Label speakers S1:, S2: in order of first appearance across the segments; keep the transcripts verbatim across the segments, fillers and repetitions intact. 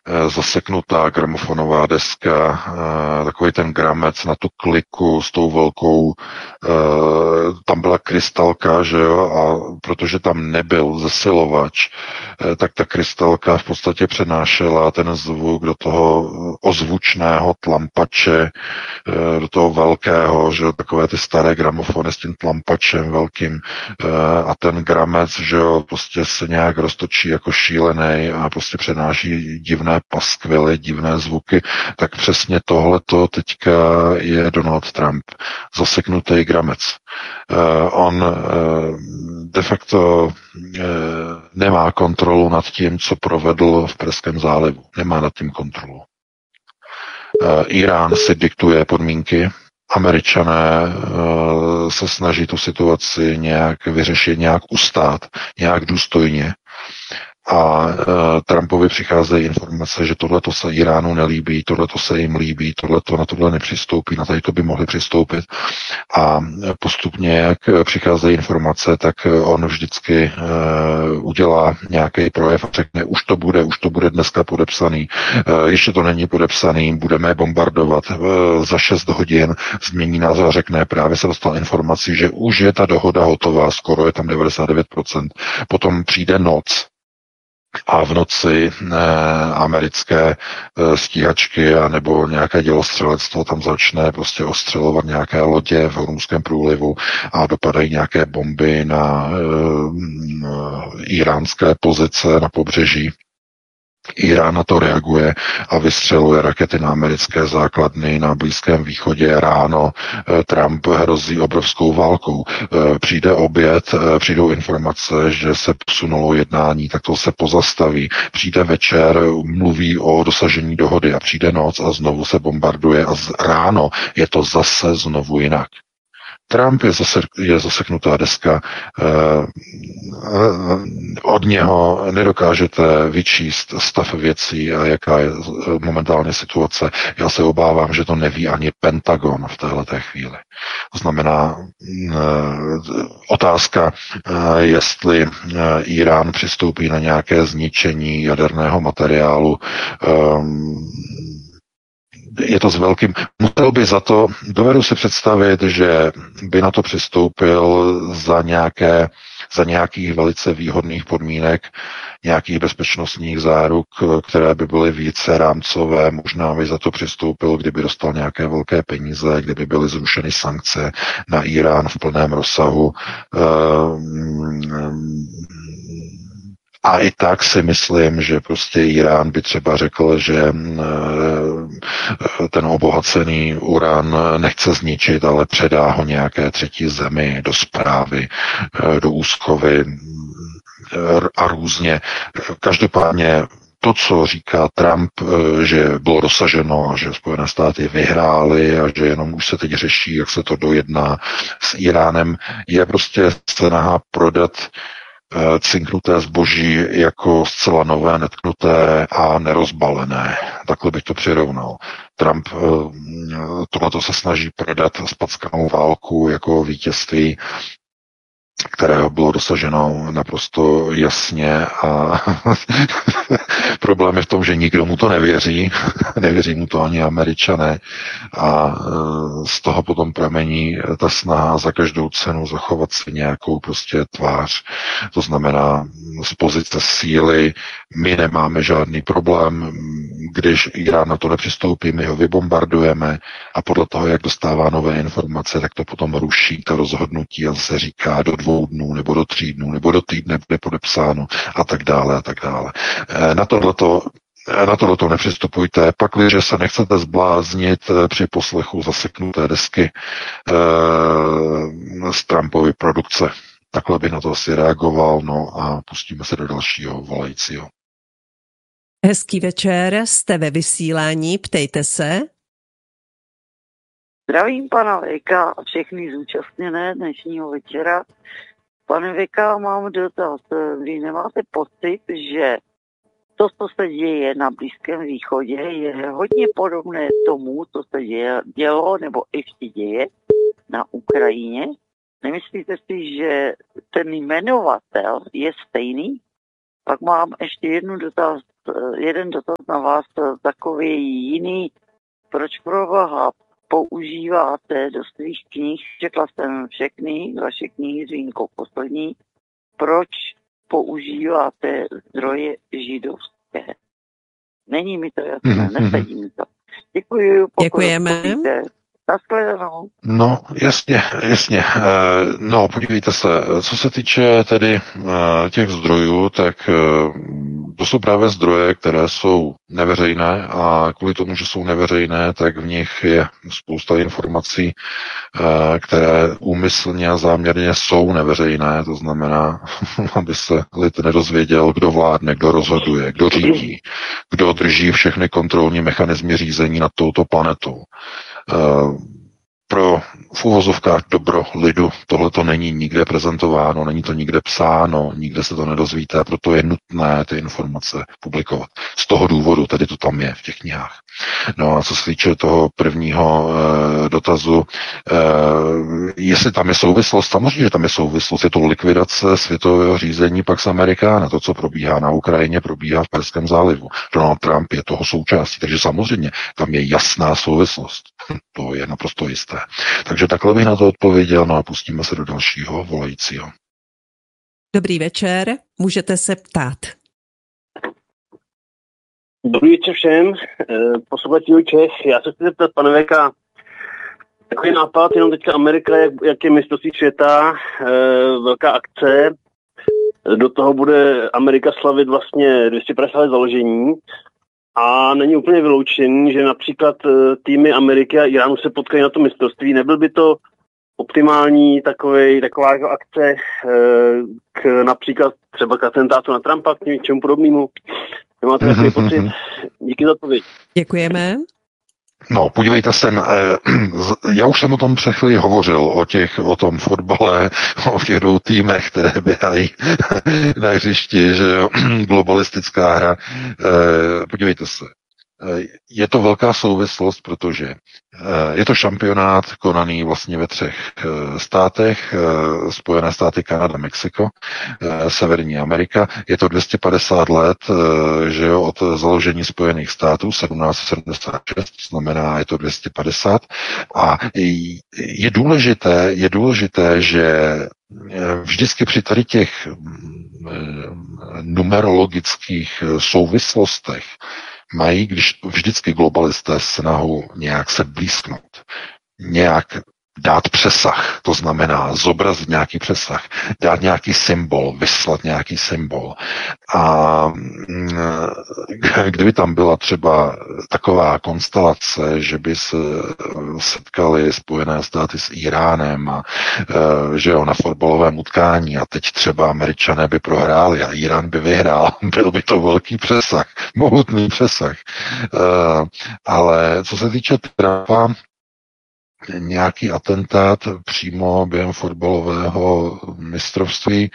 S1: zaseknutá gramofonová deska, takový ten gramec na tu kliku s tou velkou, tam byla krystalka, že jo, a protože tam nebyl zesilovač, tak ta krystalka v podstatě přenášela ten zvuk do toho ozvučného tlampače, do toho velkého, že jo, takové ty staré gramofony s tím tlampačem velkým, a ten gramec, že jo, prostě se nějak roztočí jako šílený a prostě přenáší divné paskvily, divné zvuky, tak přesně tohleto teďka je Donald Trump. Zaseknutý gramec. Uh, on uh, de facto uh, nemá kontrolu nad tím, co provedl v Perském zálivu. Nemá nad tím kontrolu. Uh, Irán si diktuje podmínky, Američané uh, se snaží tu situaci nějak vyřešit, nějak ustát, nějak důstojně. A uh, Trumpovi přicházejí informace, že tohleto se Iránu nelíbí, tohleto se jim líbí, tohleto na tohle nepřistoupí, na tady to by mohli přistoupit. A postupně, jak přicházejí informace, tak on vždycky uh, udělá nějaký projev a řekne, už to bude, už to bude dneska podepsaný. Uh, ještě to není podepsaný, budeme bombardovat. Uh, za šest hodin změní názor a řekne, právě se dostal informací, že už je ta dohoda hotová, skoro je tam devadesát devět procent. Potom přijde noc, a v noci eh, americké eh, stíhačky a nebo nějaké dělostřelectvo tam začne prostě ostřelovat nějaké lodě v Hormuzském průlivu a dopadají nějaké bomby na eh, iránské pozice na pobřeží. Irán na to reaguje a vystřeluje rakety na americké základny na Blízkém východě. Ráno Trump hrozí obrovskou válkou. Přijde oběd, přijdou informace, že se posunulo jednání, tak to se pozastaví. Přijde večer, mluví o dosažení dohody a přijde noc a znovu se bombarduje a ráno je to zase znovu jinak. Trump je, zase, je zaseknutá deska, eh, od něho nedokážete vyčíst stav věcí a jaká je momentálně situace. Já se obávám, že to neví ani Pentagon v téhleté chvíli. To znamená eh, otázka, eh, jestli eh, Irán přistoupí na nějaké zničení jaderného materiálu, eh, je to s velkým, musel by za to, dovedu si představit, že by na to přistoupil za nějaké, za nějakých velice výhodných podmínek, nějakých bezpečnostních záruk, které by byly více rámcové, možná by za to přistoupil, kdyby dostal nějaké velké peníze, kdyby byly zrušeny sankce na Irán v plném rozsahu. A i tak si myslím, že prostě Irán by třeba řekl, že ten obohacený uran nechce zničit, ale předá ho nějaké třetí zemi do správy, do úschovy a různě. Každopádně to, co říká Trump, že bylo dosaženo a že Spojené státy vyhrály a že jenom už se teď řeší, jak se to dojedná s Iránem, je prostě snaha prodat cinknuté zboží jako zcela nové, netknuté a nerozbalené. Takhle bych to přirovnal. Trump tohleto se snaží prodat spackanou válku jako vítězství, kterého bylo dosaženo naprosto jasně a problém je v tom, že nikdo mu to nevěří, nevěří mu to ani Američané a z toho potom pramení ta snaha za každou cenu zachovat si nějakou prostě tvář. To znamená z pozice síly my nemáme žádný problém, když Irán na to nepřistoupí, my ho vybombardujeme a podle toho, jak dostává nové informace, tak to potom ruší to rozhodnutí a se říká do dvou dnů nebo do tří dnů nebo do týdne bude podepsáno a tak dále a tak dále. Na tohleto Na tohleto nepřistupujte, pakliže se nechcete zbláznit při poslechu zaseknuté desky e, z Trumpovy produkce. Takhle bych na to asi reagoval, no a pustíme se do dalšího volajícího.
S2: Hezký večer, jste ve vysílání, ptejte se.
S3: Zdravím pana Veka a všechny zúčastněné dnešního večera. Pane Veka, mám dotaz. Vy nemáte pocit, že to, co se děje na Blízkém východě, je hodně podobné tomu, co se dělo nebo ještě děje na Ukrajině? Nemyslíte si, že ten jmenovatel je stejný? Pak mám ještě jednu dotaz. jeden dotaz na vás, takový jiný. Proč proboha používáte do svých knih, četla jsem všechny, vaše knihy s výjimkou poslední, proč používáte zdroje židovské? Není mi to jasné, mm-hmm. nesedí mi to. Děkuji, pokud
S2: Děkujeme.
S3: odpovíte. Nashledanou.
S1: No, jasně, jasně. No, podívejte se, co se týče tedy těch zdrojů, tak to jsou právě zdroje, které jsou neveřejné a kvůli tomu, že jsou neveřejné, tak v nich je spousta informací, které úmyslně a záměrně jsou neveřejné, to znamená, aby se lid nedozvěděl, kdo vládne, kdo rozhoduje, kdo řídí, kdo drží všechny kontrolní mechanismy řízení nad touto planetou. Pro v uvozovkách dobro lidu tohle to není nikde prezentováno, není to nikde psáno, nikde se to nedozvíte, proto je nutné ty informace publikovat. Z toho důvodu tedy to tam je v těch knihách. No a co se týče toho prvního e, dotazu, e, jestli tam je souvislost, samozřejmě, že tam je souvislost, je to likvidace světového řízení Pax Americana, to, co probíhá na Ukrajině, probíhá v Perském zálivu. Donald Trump je toho součástí, takže samozřejmě tam je jasná souvislost. To je naprosto jisté. Takže takhle bych na to odpověděl, no a pustíme se do dalšího volajícího.
S2: Dobrý večer, můžete se ptát.
S4: Dobrý večer všem, posluchači Čech. Já se chci zeptat, pane Veka, takový nápad, jenom teďka Amerika, jak, jak je mistrovství světa, velká akce, do toho bude Amerika slavit vlastně dvě stě padesát let založení a není úplně vyloučený, že například týmy Ameriky a Iránu se potkají na to mistrovství. Nebyl by to optimální takovej, taková akce k například třeba k atentátu na Trumpa, k něčemu podobnému? Nemáte takový pocit? Díky za odpověď.
S2: Děkujeme.
S1: No, podívejte se, já už jsem o tom před chvíli hovořil, o, těch, o tom fotbale, o těch dvou týmech, které běhají na hřišti, že jo, globalistická hra. Podívejte se, je to velká souvislost, protože je to šampionát konaný vlastně ve třech státech, Spojené státy, Kanada, Mexiko, Severní Amerika. Je to dvě stě padesát let, že jo, od založení Spojených států, sedmnáct set sedmdesát šest, znamená, je to dvě stě padesát. A je důležité, je důležité, že vždycky při tady těch numerologických souvislostech mají když vždycky globalisté snahu nějak se blízknout, nějak dát přesah, to znamená zobrazit nějaký přesah, dát nějaký symbol, vyslat nějaký symbol. A kdyby tam byla třeba taková konstelace, že by se setkali Spojené státy s Iránem a že jo, na fotbalovém utkání a teď třeba Američané by prohráli a Irán by vyhrál, byl by to velký přesah, mohutný přesah. Ale co se týče Trumpa, nějaký atentát přímo během fotbalového mistrovství.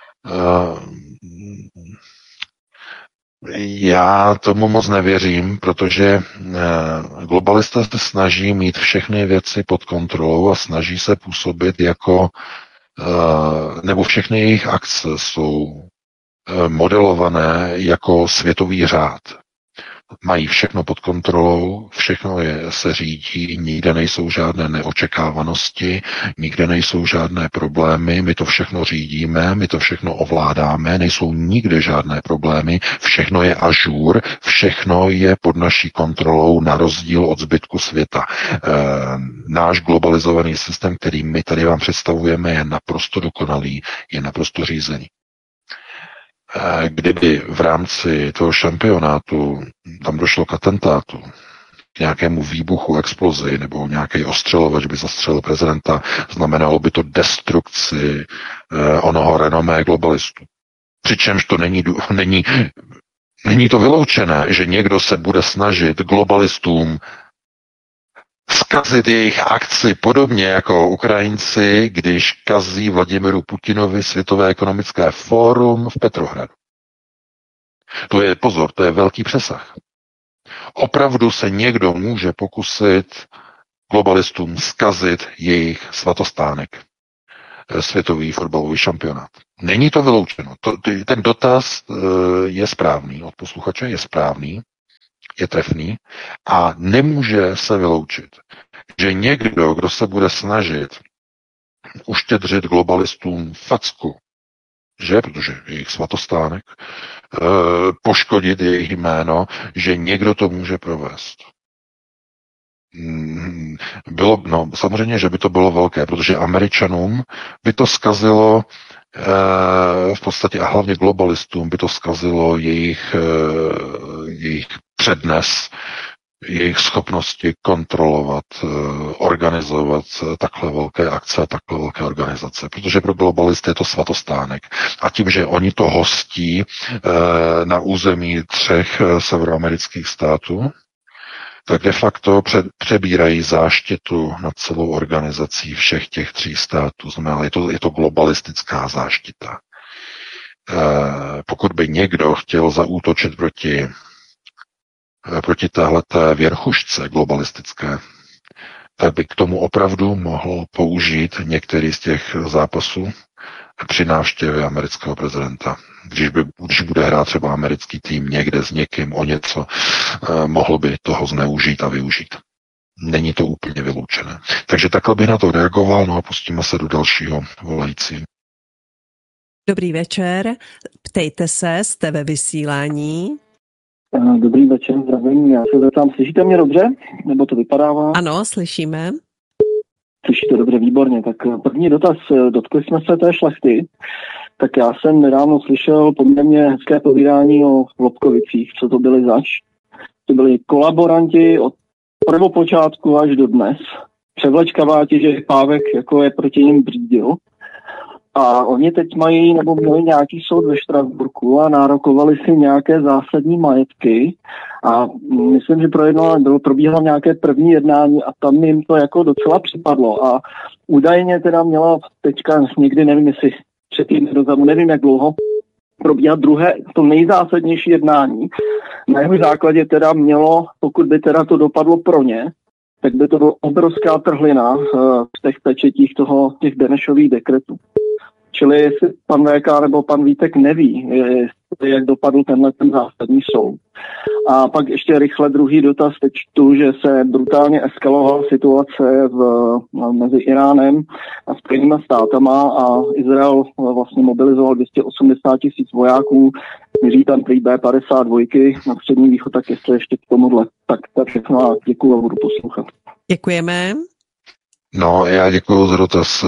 S1: Já tomu moc nevěřím, protože globalisté se snaží mít všechny věci pod kontrolou a snaží se působit jako, nebo všechny jejich akce jsou modelované jako světový řád. Mají všechno pod kontrolou, všechno je, se řídí, nikde nejsou žádné neočekávanosti, nikde nejsou žádné problémy, my to všechno řídíme, my to všechno ovládáme, nejsou nikde žádné problémy, všechno je ažur, všechno je pod naší kontrolou na rozdíl od zbytku světa. E, náš globalizovaný systém, který my tady vám představujeme, je naprosto dokonalý, je naprosto řízený. Kdyby v rámci toho šampionátu tam došlo k atentátu, k nějakému výbuchu, explozi nebo nějaký ostřelovač by zastřelil prezidenta, znamenalo by to destrukci eh, onoho renomé globalistů. Přičemž to není, není, není to vyloučené, že někdo se bude snažit globalistům zkazit jejich akci podobně jako Ukrajinci, když kazí Vladimiru Putinovi Světové ekonomické fórum v Petrohradu. To je, pozor, to je velký přesah. Opravdu se někdo může pokusit globalistům zkazit jejich svatostánek. světový fotbalový šampionát. Není to vyloučeno. To, ten dotaz je správný, od posluchače je správný, je trefný a nemůže se vyloučit, že někdo, kdo se bude snažit uštědřit globalistům facku, že, protože jejich svatostánek, poškodit jejich jméno, že někdo to může provést. Bylo, no, samozřejmě, že by to bylo velké, protože Američanům by to zkazilo v podstatě a hlavně globalistům by to zkazilo jejich, jejich přednes, jejich schopnosti kontrolovat, organizovat takhle velké akce, takhle velké organizace. Protože pro globalisty je to svatostánek. A tím, že oni to hostí na území třech severoamerických států, tak de facto přebírají záštitu nad celou organizací všech těch tří států. Znamená, je to, je to globalistická záštita. Pokud by někdo chtěl zaútočit proti proti téhleté věrchušce globalistické, tak by k tomu opravdu mohl použít některý z těch zápasů při návštěvě amerického prezidenta. Když, by, když bude hrát třeba americký tým někde s někým o něco, eh, mohl by toho zneužít a využít. Není to úplně vyloučené. Takže takhle bych na to reagoval, no a pustíme se do dalšího volající.
S2: Dobrý večer, ptejte se, jste ve vysílání.
S5: Dobrý večer, zdravím, já se zeptám, slyšíte mě dobře, nebo to vypadává?
S2: Ano, slyšíme.
S5: Slyšíte dobře, výborně, tak první dotaz, dotkli jsme se té šlechty, tak já jsem nedávno slyšel poměrně hezké povídání o Lobkovicích, co to byli zač. To byli kolaboranti od prvopočátku až do dnes, převlečkaváti, že Pávek jako je proti nim břídil. A oni teď mají, nebo měli nějaký soud ve Štrasburku a nárokovali si nějaké zásadní majetky a myslím, že projednalo, bylo, probíhalo nějaké první jednání a tam jim to jako docela připadlo a údajně teda měla teďka někdy, nevím jestli před týdny dozadu, nevím jak dlouho, probíhat druhé, to nejzásadnější jednání. Na jeho základě teda mělo, pokud by teda to dopadlo pro ně, tak by to byla obrovská trhlina v těch pečetích toho, těch Benešových dekretů. Čili jestli pan V K nebo pan Vítek neví, jak dopadl tenhle ten zásadní soud. A pak ještě rychle druhý dotaz. Teď čtu, že se brutálně eskalovala situace v, mezi Iránem a Spojenými státama a Izrael vlastně mobilizoval dvě stě osmdesát tisíc vojáků, měří tam prý bé padesát dva na střední východ, tak jestli ještě k tomuhle. Tak to všechno a děkuju a budu poslouchat.
S2: Děkujeme.
S1: No, já děkuji za dotaz.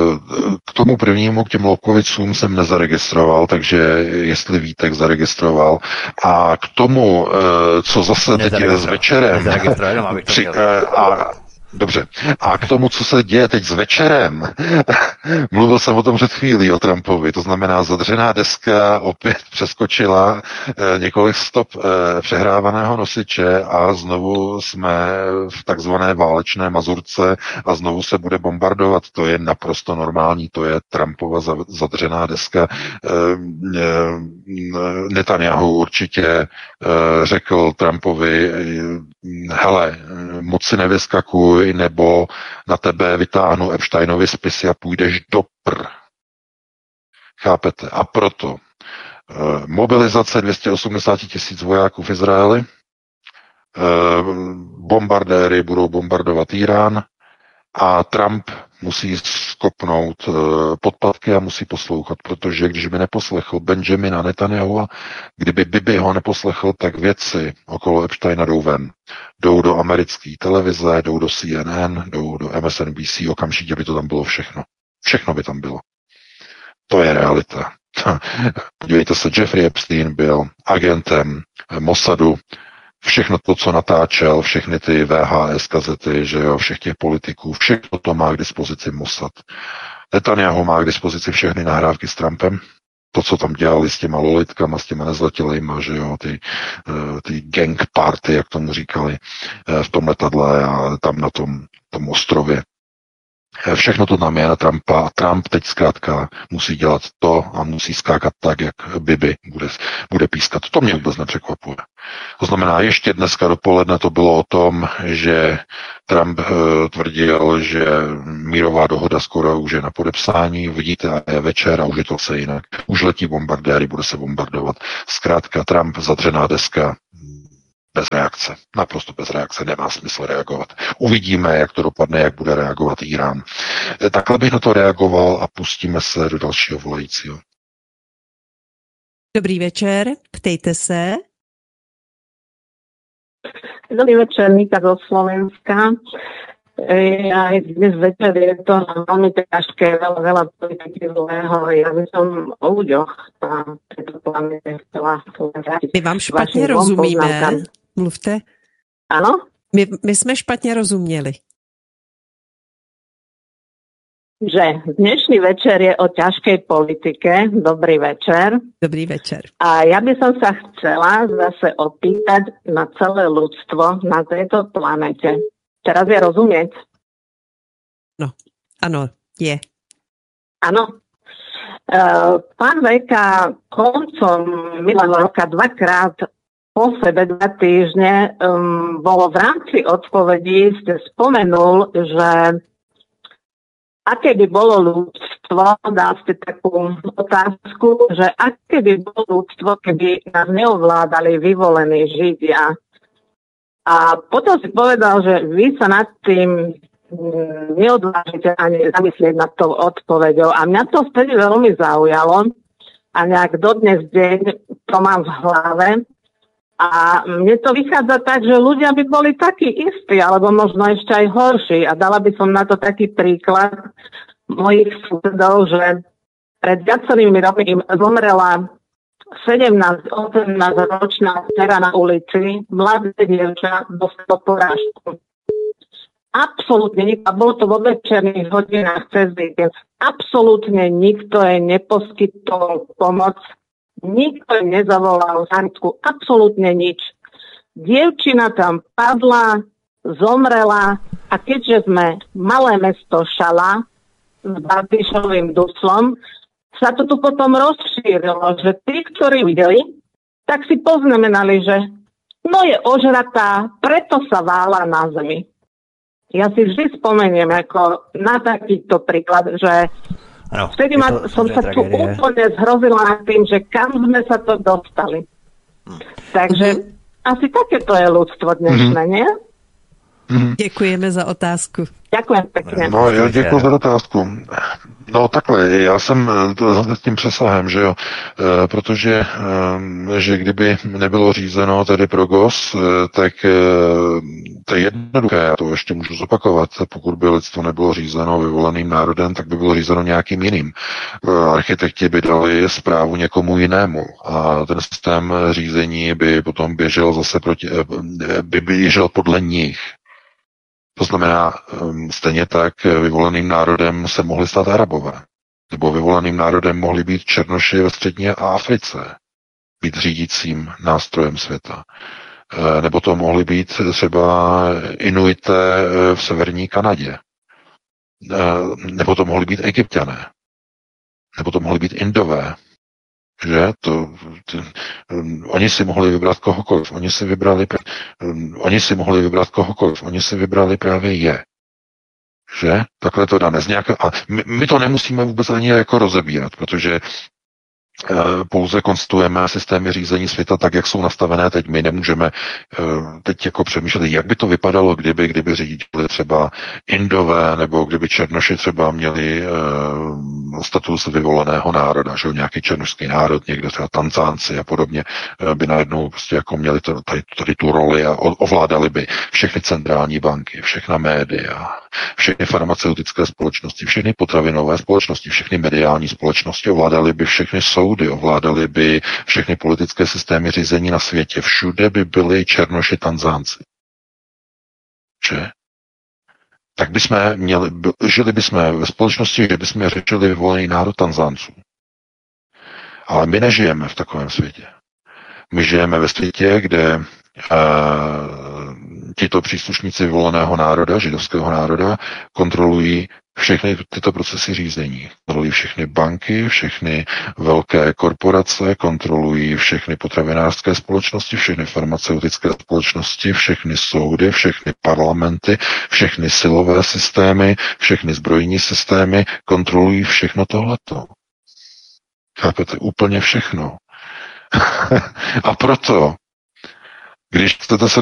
S1: K tomu prvnímu, k těm Lobkovicům jsem nezaregistroval, takže jestli Vítek zaregistroval. A k tomu, co zase teď je s večerem. Při, a, dobře. A k tomu, co se děje teď s večerem, mluvil jsem o tom před chvílí, o Trumpovi, to znamená zadřená deska opět přeskočila eh, několik stop eh, přehrávaného nosiče a znovu jsme v takzvané válečné mazurce a znovu se bude bombardovat. To je naprosto normální, to je Trumpova zadřená deska. Eh, eh, Netanyahu určitě eh, řekl Trumpovi, eh, hele, moc si nevyskakuj, nebo na tebe vytáhnu Epsteinovy spisy a půjdeš do pr. Chápete? A proto eh, mobilizace dvě stě osmdesát tisíc vojáků v Izraeli, eh, bombardéry budou bombardovat Irán a Trump musí skopnout eh, podpatky a musí poslouchat, protože když by neposlechl Benjamina Netanyahua, kdyby Bibi ho neposlechl, tak věci okolo Epsteina jdou ven. Jdou do americké televize, jdou do C N N, jdou do M S N B C, okamžitě by to tam bylo všechno. Všechno by tam bylo. To je realita. Podívejte se, Jeffrey Epstein byl agentem Mossadu, všechno to, co natáčel, všechny ty V H S kazety, že jo, všech těch politiků, všechno to má k dispozici Mossad. Netanyahu má k dispozici všechny nahrávky s Trumpem, to, co tam dělali s těma lolitkama, s těma nezletilejma, že jo, ty, ty gang party, jak tomu říkali, v tom letadle a tam na tom, tom ostrově. Všechno to tam je na Trumpa a Trump teď zkrátka musí dělat to a musí skákat tak, jak Bibi bude, bude pískat. To mě vůbec nepřekvapuje. To znamená, ještě dneska dopoledne to bylo o tom, že Trump e, tvrdil, že mírová dohoda skoro už je na podepsání, vidíte, a je večer a už je to se jinak. Už letí bombardéry, bude se bombardovat. Zkrátka Trump zadřená deska, bez reakce. Naprosto bez reakce. Nemá smysl reagovat. Uvidíme, jak to dopadne, jak bude reagovat Irán. Takhle bych na to reagoval a pustíme se do dalšího volajícího.
S2: Dobrý večer, ptejte se.
S6: Dobrý večer, Nika zo Slovenska. Aj dnes večer je to veľmi ťažké, veľa, veľa politiky zlého. Ja by som o ľuďoch na tejto planete chcela vrátiť.
S2: My vám špatně rozumíme. Mluvte.
S6: Ano?
S2: My, my jsme špatně rozuměli.
S6: Že dnešný večer je o ťažkej politike. Dobrý večer.
S2: Dobrý večer.
S6: A ja by som sa chcela zase opýtať na celé ľudstvo na tejto planete. Teraz je rozumieť?
S2: No, ano, je.
S6: Áno. Uh, pán Vejka koncom minulého roka dvakrát po sebe dva týždne um, bolo v rámci odpovedí, ste spomenul, že aké by bolo ľudstvo, dal ste takú otázku, že aké by bolo ľudstvo, keby nás neovládali vyvolení Židia. A potom si povedal, že vy sa nad tým neodvážite ani zamyslieť nad tou odpoveďou. A mňa to vtedy veľmi zaujalo a nejak dodnes deň to mám v hlave. A mne to vychádza tak, že ľudia by boli takí istí, alebo možno ešte aj horší. A dala by som na to taký príklad mojich susedov, že pred viacerými rokmi zomrela sedemnásť osemnásť ročná dcera na ulici, mladé dievča, dostalo porážku. Absolútne nikto, a bolo to vo večerných hodinách cez víkend, absolútne nikto jej neposkytol pomoc, nikto jej nezavolal sanitku, absolútne nič. Dievčina tam padla, zomrela a keďže sme malé mesto Šala s Bartyšovým duslom, sa to tu potom rozšírilo, že tí, ktorí videli, tak si poznamenali, že no je ožratá, preto sa vála na zemi. Ja si vždy spomeniem ako na takýto príklad, že ano, vtedy ma, som sa tu úplne zhrozila nad tým, že kam sme sa to dostali. Hm. Takže mm-hmm. asi takéto je ľudstvo dnešné, mm-hmm. nie?
S2: Mm-hmm. Děkujeme za otázku.
S6: Děkujem pěkně.
S1: No, já děkuji za otázku. No takhle, já jsem s tím přesahem, že jo, e, protože e, že kdyby nebylo řízeno tedy Progos, e, tak e, to je jednoduché, já to ještě můžu zopakovat, pokud by lidstvo nebylo řízeno vyvoleným národem, tak by bylo řízeno nějakým jiným. E, architekti by dali správu někomu jinému a ten systém řízení by potom běžel zase proti, e, by běžel podle nich. To znamená, stejně tak vyvoleným národem se mohli stát Arabové. Nebo vyvoleným národem mohli být Černoši ve střední Africe. Být řídícím nástrojem světa. Nebo to mohli být třeba Inuité v severní Kanadě. Nebo to mohli být Egypťané. Nebo to mohli být Indové. Že to, to, um, oni si mohli vybrat kohokoliv, oni si vybrali, um, oni si mohli vybrat kohokoliv, oni si vybrali právě je. Že? Takhle to dané. A my, my to nemusíme vůbec ani jako rozebírat, protože pouze konstruujeme systémy řízení světa tak, jak jsou nastavené teď. My nemůžeme teď jako přemýšlet, jak by to vypadalo, kdyby, kdyby řídili třeba Indové, nebo kdyby Černoši třeba měli uh, status vyvoleného národa, že nějaký černošský národ, někde třeba Tanzánci a podobně, uh, by najednou prostě jako měli to, tady, tady tu roli a ovládali by všechny centrální banky, všechna média, všechny farmaceutické společnosti, všechny potravinové společnosti, všechny mediální společnosti, ovládali by všechny soudy, ovládali by všechny politické systémy řízení na světě. Všude by byli Černoši, Tanzánci. Že? Tak bychom měli, žili bychom ve společnosti, že bychom řešili vyvolený národ Tanzánců. Ale my nežijeme v takovém světě. My žijeme ve světě, kde uh, tito příslušníci vyvoleného národa, židovského národa, kontrolují všechny tyto procesy řízení. Kontrolují všechny banky, všechny velké korporace, kontrolují všechny potravinářské společnosti, všechny farmaceutické společnosti, všechny soudy, všechny parlamenty, všechny silové systémy, všechny zbrojní systémy, kontrolují všechno tohleto. Chápete? Úplně všechno. A proto, když chcete se